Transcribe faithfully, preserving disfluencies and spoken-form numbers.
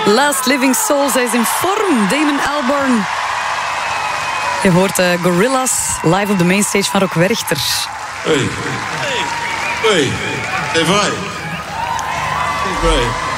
Last Living Soul, zij is in vorm. Damon Albarn. Je hoort uh, Gorillaz live op de mainstage van Rock Werchter. Hey, hey, hey, c'est vrai. C'est vrai.